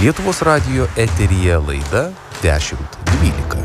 Lietuvos radijo eteryje laida 10.12.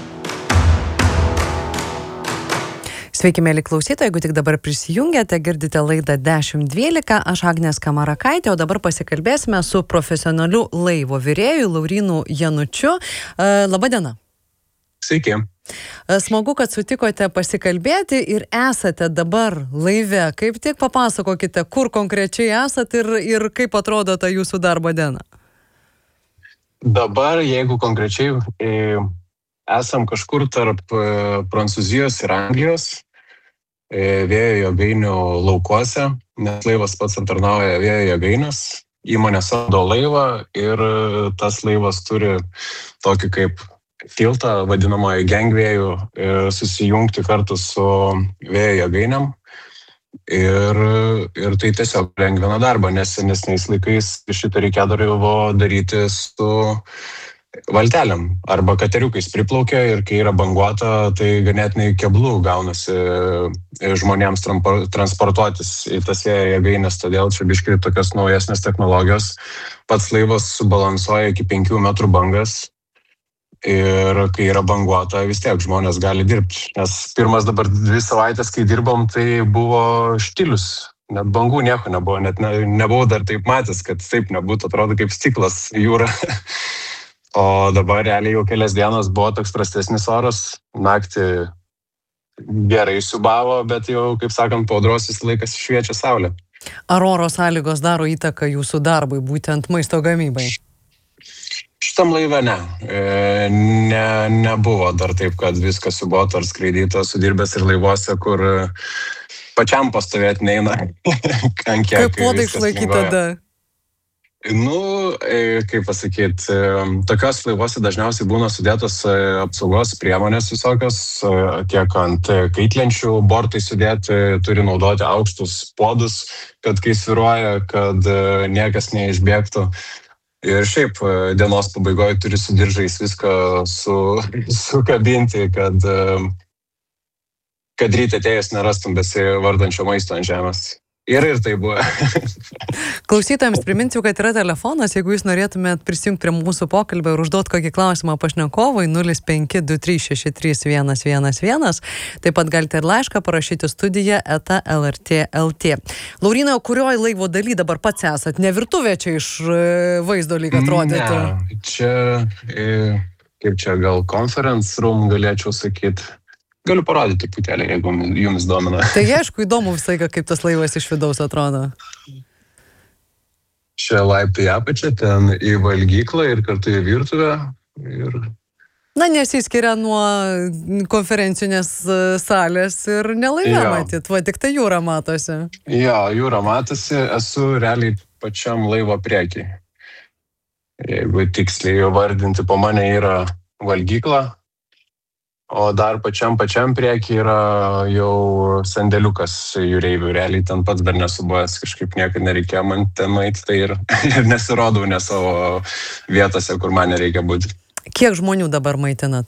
Sveiki, mėly klausytojai, jeigu tik dabar prisijungėte, girdite laidą 10.12, aš Agnė Skamarakaitė, o dabar pasikalbėsime su profesionaliu laivo virėju Laurynu Janučiu. Labadiena. Sveiki. Smagu, kad sutikote pasikalbėti ir esate dabar laive. Kaip tik papasakokite, kur konkrečiai esate ir kaip atrodo ta jūsų darbo diena. Dabar, jeigu konkrečiai esam kažkur tarp Prancūzijos ir Anglijos, vėjo jėgainių laukuose, nes laivas pats aptarnauja vėjo jėgaines, įmonė samdo laivą ir tas laivas turi tokį kaip tiltą, vadinamąjį gangvėjų, susijungti kartu su vėjo jėgainėm. Ir tai tiesiog lengvina darbą, nes senesniais laikais šitą reikėdavo daryti su valtelėm arba kateriukais priplaukia ir kai yra banguota, tai ganėtinai keblų gaunasi žmonėms transportuotis į tas vėjo jėgaines, todėl čia biškai tokios naujesnės technologijos. Pats laivas subalansuoja iki 5 metrų bangas. Ir kai yra banguota, vis tiek žmonės gali dirbti. Nes pirmas dabar 2 savaitės, kai dirbom, tai buvo štilius. Net bangų nieko nebuvo, net nebuvau dar taip matęs, kad taip nebūtų, atrodo kaip stiklas jūra. O dabar realiai jau kelias dienas buvo toks prastesnis oras, naktį gerai subavo, bet jau, kaip sakant, po audros visą laiką šviečia saulė. Ar oro sąlygos daro įtaką jūsų darbui, būtent maisto gamybai? Šitam laive ne. Nebuvo dar taip, kad viskas suboto ar skraidyto, sudirbęs ir laivuose, kur pačiam pastovėti neina. Kaip podai išlaikyti tada? Kaip pasakyti, tokios laivuose dažniausiai būna sudėtos apsaugos priemonės visokios, tiek ant kaitlenčių bortai sudėti, turi naudoti aukštus podus, kad kai svyruoja, kad niekas neišbėgtų. Ir šiaip dienos pabaigoje turi su diržais viską sukabinti, kad ryte atėjęs nerastum besivardančio maisto ant žemės. Ir tai buvo. Klausytojams priminsiu, kad yra telefonas, jeigu jūs norėtumėt prisijungti prie mūsų pokalbio ir užduoti kokį klausimą pašnekovui 0523631111. Taip pat galite ir laišką parašyti studija@lrt.lt. Laurynai, kurioje laivo daly dabar pats esat? Ne virtuvė čia iš vaizdo lyg atrodytų? Ne, čia gal conference room galėčiau sakyti. Galiu parodyti putelį, jeigu jums domina. Tai aišku, įdomu visai, kaip tas laivas iš vidaus atrodo. Čia laiptai apačia, ten į valgyklą ir kartu į virtuvę. Nesiskiria nuo konferencinės salės ir nelaive matyt, va tik tai jūra matosi. Jo, jūra matosi, esu realiai pačiam laivo prieky. Jeigu tiksliai vardinti, po mane yra valgykla. O dar pačiam prieky yra jau sandėliukas jūreivių. Realiai ten pats dar nesubuvęs, kažkaip niekad nereikėjo man ten nueiti, tai ir nesirodau ne savo vietose, kur man nereikia būti. Kiek žmonių dabar maitinat?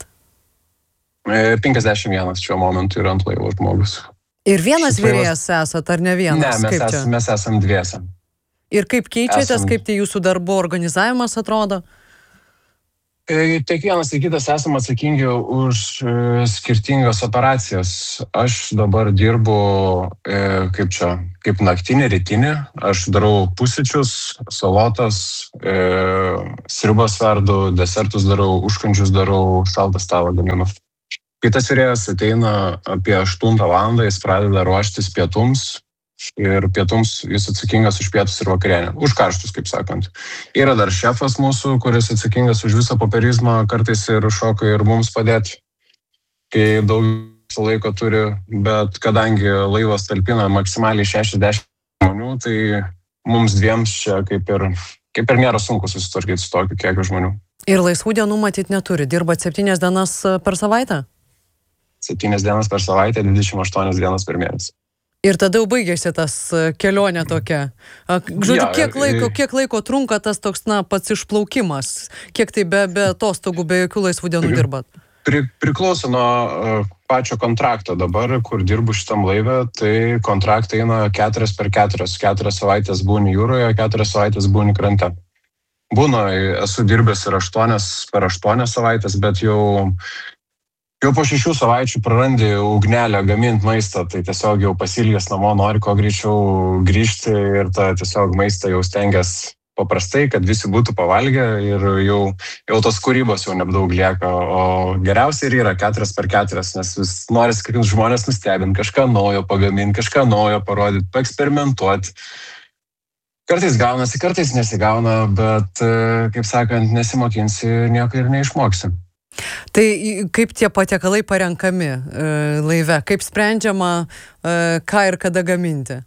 51 šiuo momentu yra ant laivo žmogus. Ir vienas virėjas esat, ar ne vienas? Ne, mes esam dviese. Ir kaip keičiatės, kaip tai jūsų darbo organizavimas atrodo? Tiek vienas ir kitas esame atsakingi už skirtingas operacijas. Aš dabar dirbu kaip naktinį, rytinį. Aš darau pusryčius, salotas, sriubas verdu, desertus darau, užkandžius darau, šaltą stalą gaminu. Kai tas virėjas ateina apie 8 valandą, jis pradeda ruoštis pietums. Ir pietums jis atsakingas už pietus ir vakarienę. Už karštus, kaip sakant. Yra dar šefas mūsų, kuris atsakingas už visą popierizmą, kartais ir šoka ir mums padėti, kai daug laiko turi. Bet kadangi laivas talpina maksimaliai 60 žmonių, tai mums dviems čia kaip ir nėra sunku susitvarkyti su tokiu kiekiu žmonių. Ir laisvų dienų matyt neturi. Dirbat 7 dienas per savaitę? 7 dienas per savaitę, 28 dienas per mėnesį. Ir tada jau baigėsi tas kelionė tokia. Žodžiu, kiek laiko trunka tas toks, pats išplaukimas? Kiek tai be atostogų, be jokių laisvų dienų dirbat? Priklauso nuo pačio kontrakto dabar, kur dirbu šitam laive, tai kontraktai eina 4x4. 4 savaitės būni jūroje, 4 savaitės būni krante. Būna, esu dirbęs ir per 8 savaitės, bet jau po 6 savaičių prarandi ugnelę gaminti maistą, tai tiesiog jau pasilgęs namo nori kuo greičiau grįžti ir tą tiesiog maistą jau stengiasi paprastai, kad visi būtų pavalgę ir jau tos kūrybos jau nebedaug lieka, o geriausia ir yra 4x4, nes vis norisi, kad žmonės nustebinti, kažką naujo pagaminti, kažką naujo parodyti, paeksperimentuoti. Kartais gaunasi, kartais nesigauna, bet, kaip sakant, nesimokinsi, nieko ir neišmoksi. Tai kaip tie patiekalai parenkami laive? Kaip sprendžiama, ką ir kada gaminti?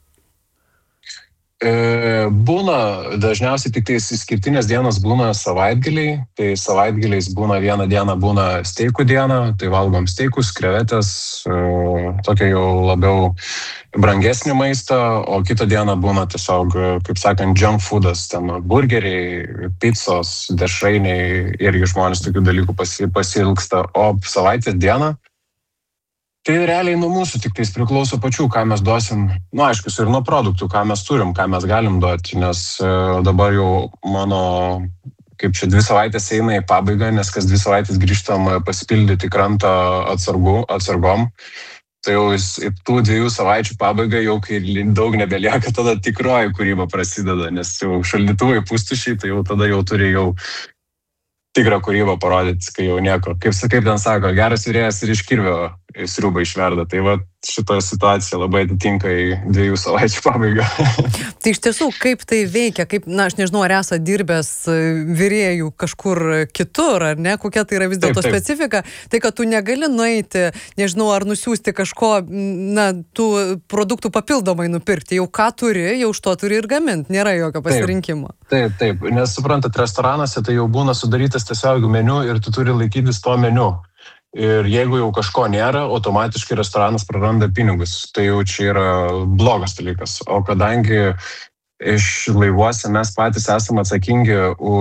Būna dažniausiai tik tais išskirtinės dienos būna savaitgaliai, tai savaitgaliais būna vieną dieną būna steikų diena, tai valgom steikus, krevetės, tokia jau labiau brangesnį maistą, o kitą dieną būna tiesiog, kaip sakant, junk foodas, ten burgeriai, pizzos, dešrainiai, irgi žmonės tokių dalykų pasilgsta, o savaitės dieną tai realiai nuo mūsų tik tais priklauso pačių, ką mes duosim, aiškus, ir nuo produktų, ką mes turim, ką mes galim duoti, nes dabar jau mano, kaip čia 2 savaitės eina į pabaigą, nes kas 2 savaitės grįžtam pasipildyti krantą atsargom, tai jau tų 2 savaičių pabaiga jau kai daug nebelieka, tada tikroji kūryba prasideda, nes jau šaldytuvai pustušiai, tai jau tada jau turi jau tikrą kūrybą parodyti, kai jau nieko. Kaip ten sako, geras virėjas ir iš kirvio sriubą išverda. Tai va šitoje situacija labai atitinka į 2 savaičių pabaigą. Tai iš tiesų, kaip tai veikia? Kaip, aš nežinau, ar esate dirbęs virėjų kažkur kitur, ar ne? Kokia tai yra vis dėlto specifika? Tai, kad tu negali nueiti, nežinau, ar nusiųsti kažko, tų produktų papildomai nupirkti. Jau ką turi, jau už to turi ir gaminti. Nėra jokio pasirinkimo. Taip. Nes suprantat, restoranuose tai jau būna sudarytas tiesiog meniu ir tu turi laikytis to meniu. Ir jeigu jau kažko nėra, automatiškai restoranas praranda pinigus. Tai jau čia yra blogas dalykas. O kadangi iš laivuose mes patys esame atsakingi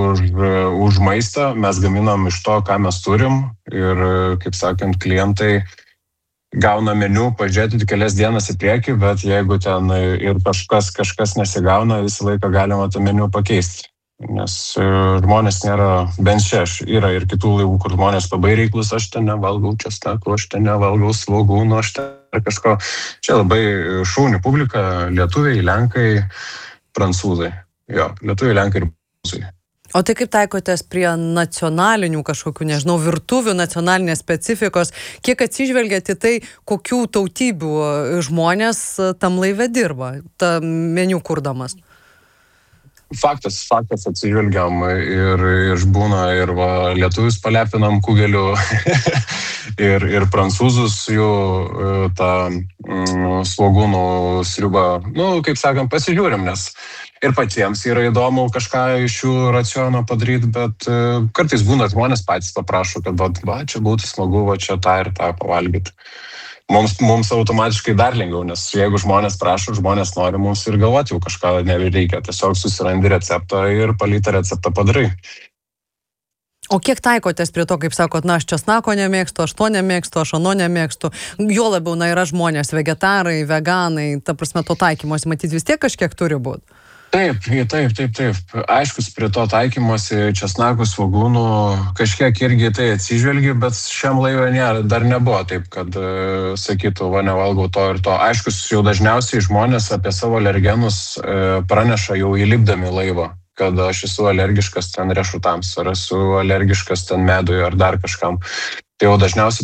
už maistą, mes gaminam iš to, ką mes turim. Ir, kaip sakant, klientai gauna meniu pažiūrėti kelias dienas į priekį, bet jeigu ten ir kažkas nesigauna, visą laiką galima tą meniu pakeisti. Nes žmonės nėra, bent čia yra ir kitų laivų, kur žmonės labai reiklus, aš ten nevalgau česnako, aš ten nevalgau svogūno, aš ten kažko. Čia labai šauni publika, lietuviai, lenkai, prancūzai. Jo, lietuviai, lenkai ir prancūzai. O tai kaip taikotės prie nacionalinių kažkokių, nežinau, virtuvių, nacionalinės specifikos? Kiek atsižvelgiate į tai, kokių tautybių žmonės tam laive dirba, tą meniu kurdamas? Faktas atsižvelgiam ir būna ir lietuvius palepinam kugeliu ir prancūzus jų tą svogūnų sriubą, kaip sakant, pasižiūrim, nes ir patiems yra įdomu kažką iš jų raciono padaryti, bet kartais būna žmonės patys paprašo, kad čia būtų smagu, čia tą ir tą pavalgyti. Mums automatiškai dar lengviau, nes jeigu žmonės prašo, žmonės nori, mums ir galvoti jau kažką nereikia. Tiesiog susirandi receptą ir palytą receptą padarai. O kiek taikotės prie to, kaip sakot, aš česnako nemėgstu, aš to nemėgstu, aš ano nemėgstu. Jo labiau, yra žmonės vegetarai, veganai, ta prasme to taikymosi, matyt, vis tiek kažkiek turi būti. Taip. Aiškus, prie to taikymosi česnakų, svogūnų kažkiek irgi tai atsižvelgi, bet šiam laivui dar nebuvo taip, kad sakytų, nevalgau to ir to. Aiškus, jau dažniausiai žmonės apie savo alergenus praneša jau įlipdami laivą, kad aš esu alergiškas ten riešutams, ar esu alergiškas ten medui, ar dar kažkam. Tai jau dažniausiai